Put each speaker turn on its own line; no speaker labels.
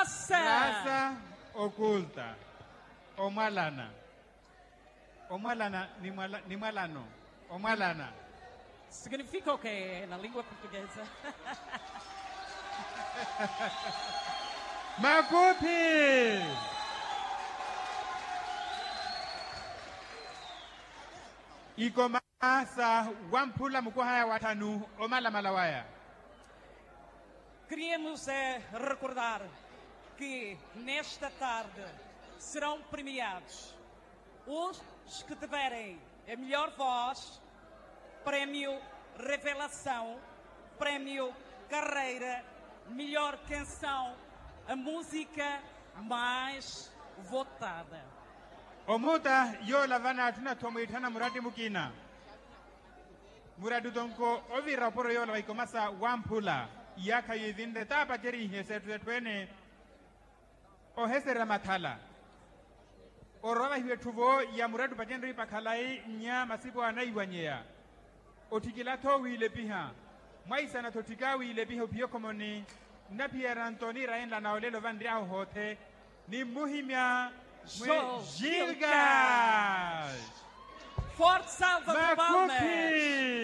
Raça oculta. Omalana. Omalana ni malano. Omalana.
Significa o quê na língua portuguesa?
Makupi. Ikomasa wampula mkohaya watanu omala malawaya.
Queríamos recordar que nesta tarde serão premiados os que tiverem a melhor voz, prémio Revelação, prémio Carreira, melhor canção, a música mais votada.
Omuta yo lavana tuna tomoitana muradi mukina. Muradu donko ovi raporo yo la ikomasa wampula yaka yidinde tapa jeri hesetu twene o hesera mathala. Orova hiwe tuvo ya muradu pajenri pakalai nya masibo anaiwanyea. Otikila to wile piha. Maisa na totika wile piha upio komoni. Na Pierre Antoni raenda na olelo vandria hote. Ni muhimya Gilgas.
Forte salva de palmas.